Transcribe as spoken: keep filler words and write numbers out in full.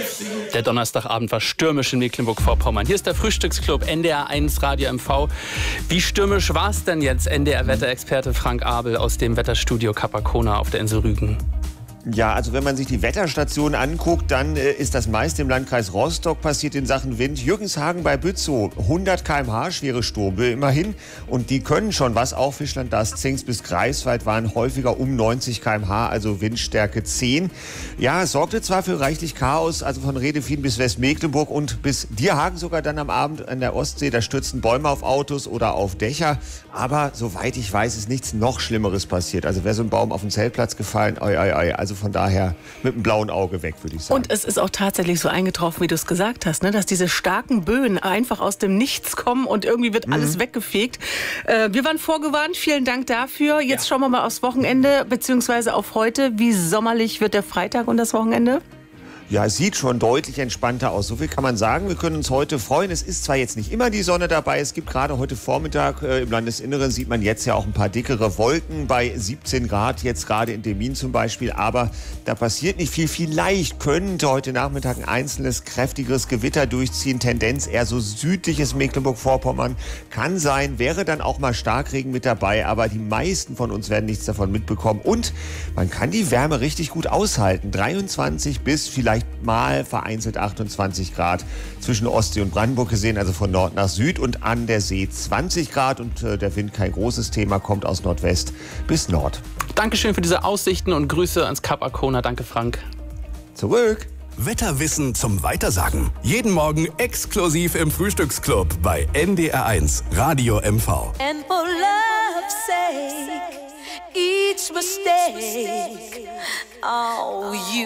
Der Donnerstagabend war stürmisch in Mecklenburg-Vorpommern. Hier ist der Frühstücksclub N D R eins Radio M V. Wie stürmisch war es denn jetzt, N D R-Wetterexperte Frank Abel aus dem Wetterstudio Capacona auf der Insel Rügen? Ja, also wenn man sich die Wetterstation anguckt, dann äh, ist das meiste im Landkreis Rostock passiert in Sachen Wind. Jürgenshagen bei Bützow, hundert Kilometer pro Stunde, schwere Sturmböe immerhin. Und die können schon was. Auch Fischland, das Zingst bis Greifswald waren häufiger um neunzig Kilometer pro Stunde, also Windstärke zehn. Ja, es sorgte zwar für reichlich Chaos, also von Redefien bis Westmecklenburg und bis Dierhagen sogar dann am Abend an der Ostsee. Da stürzten Bäume auf Autos oder auf Dächer. Aber soweit ich weiß, ist nichts noch Schlimmeres passiert. Also wäre so ein Baum auf den Zeltplatz gefallen, oi, oi, oi. Also von daher mit einem blauen Auge weg, würde ich sagen. Und es ist auch tatsächlich so eingetroffen, wie du es gesagt hast, ne? Dass diese starken Böen einfach aus dem Nichts kommen und irgendwie wird alles mhm. weggefegt. Äh, wir waren vorgewarnt, vielen Dank dafür. Jetzt ja. schauen wir mal aufs Wochenende, beziehungsweise auf heute. Wie sommerlich wird der Freitag und das Wochenende? Ja, es sieht schon deutlich entspannter aus. So viel kann man sagen. Wir können uns heute freuen. Es ist zwar jetzt nicht immer die Sonne dabei. Es gibt gerade heute Vormittag äh, im Landesinneren sieht man jetzt ja auch ein paar dickere Wolken bei siebzehn Grad, jetzt gerade in Demmin zum Beispiel. Aber da passiert nicht viel. Vielleicht könnte heute Nachmittag ein einzelnes kräftigeres Gewitter durchziehen. Tendenz eher so südliches Mecklenburg-Vorpommern. Kann sein, wäre dann auch mal Starkregen mit dabei. Aber die meisten von uns werden nichts davon mitbekommen. Und man kann die Wärme richtig gut aushalten. dreiundzwanzig bis vielleicht mal vereinzelt achtundzwanzig Grad zwischen Ostsee und Brandenburg gesehen, also von Nord nach Süd, und an der See zwanzig Grad und äh, der Wind kein großes Thema, kommt aus Nordwest bis Nord. Dankeschön für diese Aussichten und Grüße ans Capacona. Danke, Frank. Zurück. Wetterwissen zum Weitersagen. Jeden Morgen exklusiv im Frühstücksclub bei N D R eins Radio M V. And for love's sake, each mistake, oh, you